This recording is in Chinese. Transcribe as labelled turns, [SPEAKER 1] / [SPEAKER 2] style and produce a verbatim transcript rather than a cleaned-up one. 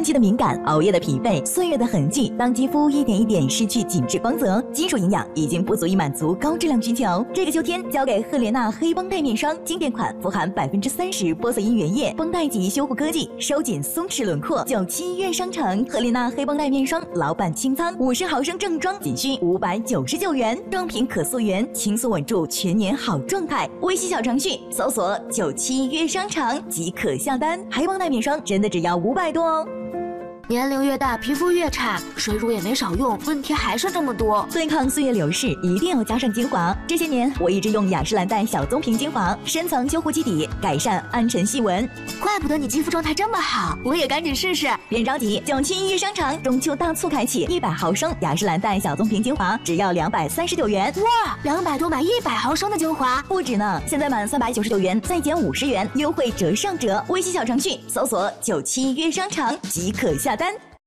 [SPEAKER 1] 换季的敏感，熬夜的疲惫，岁月的痕迹，当肌肤一点一点失去紧致光泽，基础营养已经不足以满足高质量需求。这个秋天交给赫莲娜黑绷带面霜，经典款富含百分之三十玻色因原液，绷带级修护科技，收紧松弛轮廓。九七月商城赫莲娜黑绷带面霜老版清仓，五十毫升正装仅需五百九十九元，装瓶可溯源，轻松稳住全年好状态。微信小程序搜索九七月商城即可下单，黑绷带面霜真的只要五百多哦。
[SPEAKER 2] 年龄越大，皮肤越差，水乳也没少用，问题还是这么多。
[SPEAKER 1] 对抗岁月流逝，一定要加上精华。这些年，我一直用雅诗兰黛小棕瓶精华，深层修护基底，改善暗沉细纹。
[SPEAKER 2] 怪不得你肌肤状态这么好，我也赶紧试试。
[SPEAKER 1] 别着急，九七一商城中秋大促开启，一百毫升雅诗兰黛小棕瓶精华只要两百三十九元。
[SPEAKER 2] 哇，两百多买一百毫升的精华，
[SPEAKER 1] 不止呢！现在满三百九十九元再减五十元，优惠折上折。微信小程序搜索九七约商城即可下单。